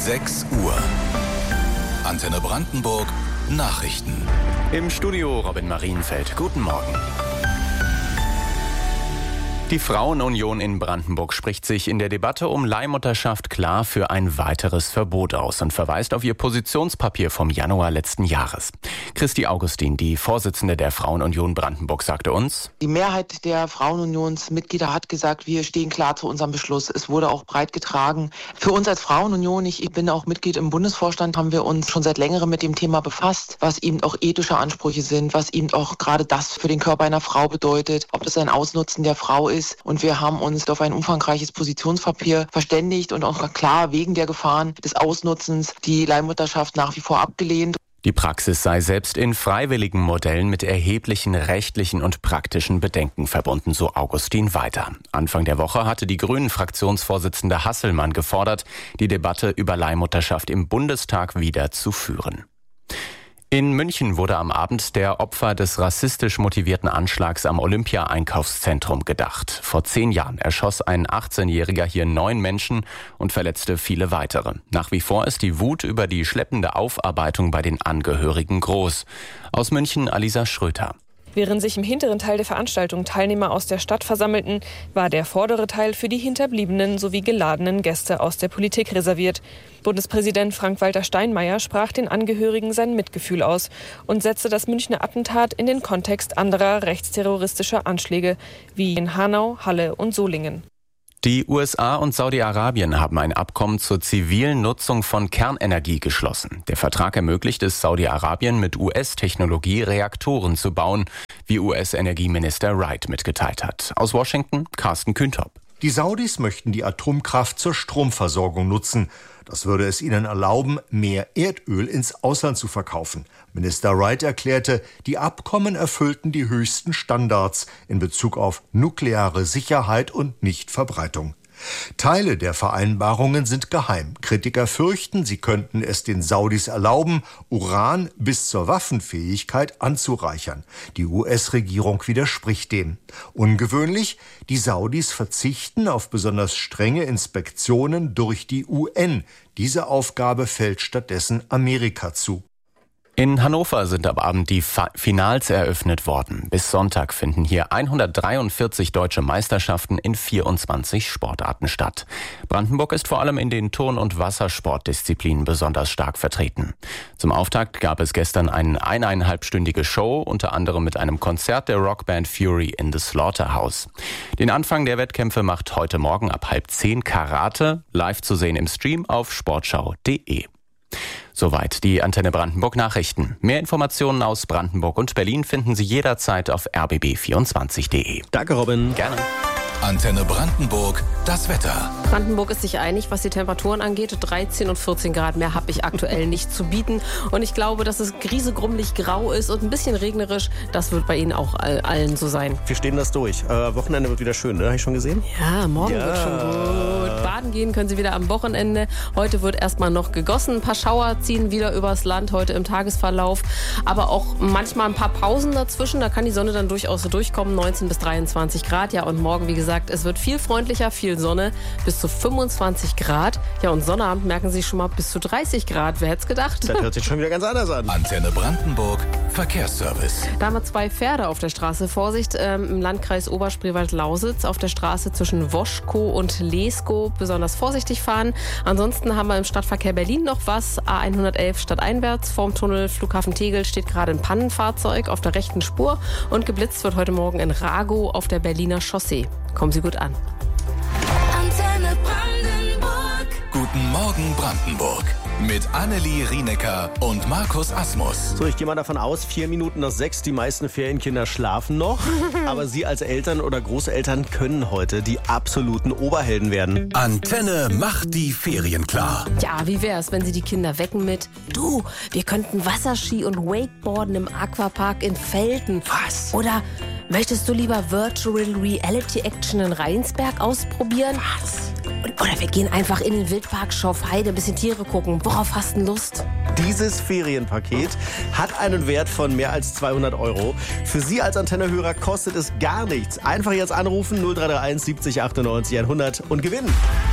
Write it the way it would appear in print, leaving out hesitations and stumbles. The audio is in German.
6 Uhr. Antenne Brandenburg Nachrichten. Im Studio Robin Marienfeld. Guten Morgen. Die Frauenunion in Brandenburg spricht sich in der Debatte um Leihmutterschaft klar für ein weiteres Verbot aus und verweist auf ihr Positionspapier vom Januar letzten Jahres. Christi Augustin, die Vorsitzende der Frauenunion Brandenburg, sagte uns: Die Mehrheit der Frauenunionsmitglieder hat gesagt, wir stehen klar zu unserem Beschluss. Es wurde auch breit getragen. Für uns als Frauenunion, ich bin auch Mitglied im Bundesvorstand, haben wir uns schon seit längerem mit dem Thema befasst, was eben auch ethische Ansprüche sind, was eben auch gerade das für den Körper einer Frau bedeutet, ob das ein Ausnutzen der Frau ist. Und wir haben uns auf ein umfangreiches Positionspapier verständigt und auch klar wegen der Gefahren des Ausnutzens die Leihmutterschaft nach wie vor abgelehnt. Die Praxis sei selbst in freiwilligen Modellen mit erheblichen rechtlichen und praktischen Bedenken verbunden, so Augustin weiter. Anfang der Woche hatte die Grünen-Fraktionsvorsitzende Hasselmann gefordert, die Debatte über Leihmutterschaft im Bundestag wieder zu führen. In München wurde am Abend der Opfer des rassistisch motivierten Anschlags am Olympia-Einkaufszentrum gedacht. Vor 10 Jahren erschoss ein 18-Jähriger hier 9 Menschen und verletzte viele weitere. Nach wie vor ist die Wut über die schleppende Aufarbeitung bei den Angehörigen groß. Aus München Alisa Schröter. Während sich im hinteren Teil der Veranstaltung Teilnehmer aus der Stadt versammelten, war der vordere Teil für die Hinterbliebenen sowie geladenen Gäste aus der Politik reserviert. Bundespräsident Frank-Walter Steinmeier sprach den Angehörigen sein Mitgefühl aus und setzte das Münchner Attentat in den Kontext anderer rechtsterroristischer Anschläge, wie in Hanau, Halle und Solingen. Die USA und Saudi-Arabien haben ein Abkommen zur zivilen Nutzung von Kernenergie geschlossen. Der Vertrag ermöglicht es Saudi-Arabien, mit US-Technologie Reaktoren zu bauen, wie US-Energieminister Wright mitgeteilt hat. Aus Washington Carsten Kühntop. Die Saudis möchten die Atomkraft zur Stromversorgung nutzen. Das würde es ihnen erlauben, mehr Erdöl ins Ausland zu verkaufen. Minister Wright erklärte, die Abkommen erfüllten die höchsten Standards in Bezug auf nukleare Sicherheit und Nichtverbreitung. Teile der Vereinbarungen sind geheim. Kritiker fürchten, sie könnten es den Saudis erlauben, Uran bis zur Waffenfähigkeit anzureichern. Die US-Regierung widerspricht dem. Ungewöhnlich, die Saudis verzichten auf besonders strenge Inspektionen durch die UN. Diese Aufgabe fällt stattdessen Amerika zu. In Hannover sind am Abend die Finals eröffnet worden. Bis Sonntag finden hier 143 deutsche Meisterschaften in 24 Sportarten statt. Brandenburg ist vor allem in den Turn- und Wassersportdisziplinen besonders stark vertreten. Zum Auftakt gab es gestern eine 1,5-stündige Show, unter anderem mit einem Konzert der Rockband Fury in the Slaughterhouse. Den Anfang der Wettkämpfe macht heute Morgen ab 9:30 Karate, live zu sehen im Stream auf sportschau.de. Soweit die Antenne Brandenburg Nachrichten. Mehr Informationen aus Brandenburg und Berlin finden Sie jederzeit auf rbb24.de. Danke, Robin. Gerne. Antenne Brandenburg, das Wetter. Brandenburg ist sich einig, was die Temperaturen angeht. 13 und 14 Grad mehr habe ich aktuell nicht zu bieten. Und ich glaube, dass es griesegrummelig grau ist und ein bisschen regnerisch. Das wird bei Ihnen auch allen so sein. Wir stehen das durch. Wochenende wird wieder schön, ne? Habe ich schon gesehen? Ja, morgen wird schon gut. Baden gehen können Sie wieder am Wochenende. Heute wird erstmal noch gegossen. Ein paar Schauer ziehen wieder übers Land heute im Tagesverlauf. Aber auch manchmal ein paar Pausen dazwischen. Da kann die Sonne dann durchaus so durchkommen. 19 bis 23 Grad. Ja, und morgen, wie gesagt, es wird viel freundlicher, viel Sonne, bis zu 25 Grad. Ja, und Sonnabend merken Sie schon mal bis zu 30 Grad. Wer hätte es gedacht? Das hört sich schon wieder ganz anders an. Antenne Brandenburg, Verkehrsservice. Da haben wir 2 Pferde auf der Straße. Vorsicht, im Landkreis Oberspreewald-Lausitz auf der Straße zwischen Woschkow und Leeskow besonders vorsichtig fahren. Ansonsten haben wir im Stadtverkehr Berlin noch was. A111 stadteinwärts vorm Tunnel Flughafen Tegel steht gerade ein Pannenfahrzeug auf der rechten Spur und geblitzt wird heute Morgen in Ragow auf der Berliner Chaussee. Kommen Sie gut an. Antenne Brandenburg. Guten Morgen Brandenburg. Mit Annelie Rienecker und Markus Asmus. So, ich gehe mal davon aus, 4 Minuten nach 6, die meisten Ferienkinder schlafen noch. Aber Sie als Eltern oder Großeltern können heute die absoluten Oberhelden werden. Antenne macht die Ferien klar. Ja, wie wär's, wenn Sie die Kinder wecken mit: Du, wir könnten Wasserski und Wakeboarden im Aquapark in Velten. Was? Oder möchtest du lieber Virtual Reality Action in Rheinsberg ausprobieren? Was? Oder wir gehen einfach in den Wildpark Schorfheide, ein bisschen Tiere gucken. Worauf hast du Lust? Dieses Ferienpaket hat einen Wert von mehr als 200 €. Für Sie als Antenne-Hörer kostet es gar nichts. Einfach jetzt anrufen 0331 70 98 100 und gewinnen.